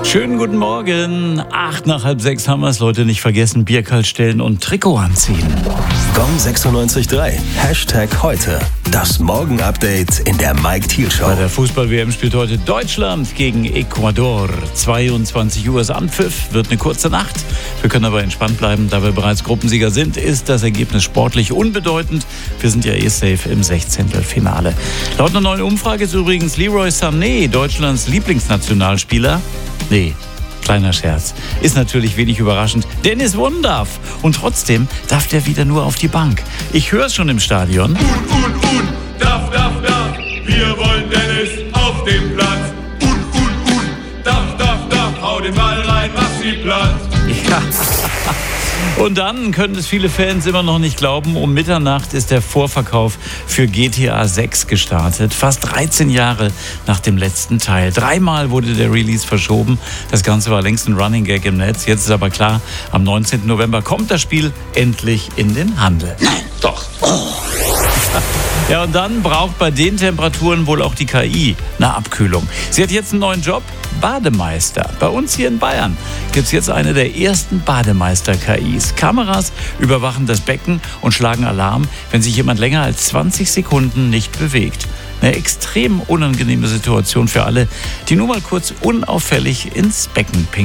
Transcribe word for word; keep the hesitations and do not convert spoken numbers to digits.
Schönen guten Morgen. Acht nach halb sechs haben wir es, Leute, nicht vergessen. Bier kalt stellen und Trikot anziehen. Gong sechsundneunzig Komma drei. Hashtag heute. Das Morgen-Update in der Mike Thiel Show. Bei der Fußball-W M spielt heute Deutschland gegen Ecuador. zweiundzwanzig Uhr ist Anpfiff, wird eine kurze Nacht. Wir können aber entspannt bleiben, da wir bereits Gruppensieger sind, ist das Ergebnis sportlich unbedeutend. Wir sind ja eh safe im Sechzehntelfinale. Laut einer neuen Umfrage ist übrigens Leroy Sané Deutschlands Lieblingsnationalspieler. Nee, kleiner Scherz. Ist natürlich wenig überraschend. Dennis Wondorf. Und trotzdem darf der wieder nur auf die Bank. Ich höre es schon im Stadion. Un, un, un, darf, darf, darf. Wir wollen Dennis auf dem Platz. Un, un, un, darf, darf, darf. Hau den Ball rein, mach sie platt. Ja. Und dann können es viele Fans immer noch nicht glauben, um Mitternacht ist der Vorverkauf für G T A sechs gestartet. Fast dreizehn Jahre nach dem letzten Teil. Dreimal wurde der Release verschoben. Das Ganze war längst ein Running Gag im Netz. Jetzt ist aber klar, am neunzehnten November kommt das Spiel endlich in den Handel. Nein, doch. Oh. Ja, und dann braucht bei den Temperaturen wohl auch die K I eine Abkühlung. Sie hat jetzt einen neuen Job, Bademeister. Bei uns hier in Bayern gibt es jetzt eine der ersten Bademeister-K Is. Kameras überwachen das Becken und schlagen Alarm, wenn sich jemand länger als zwanzig Sekunden nicht bewegt. Eine extrem unangenehme Situation für alle, die nur mal kurz unauffällig ins Becken pinkeln.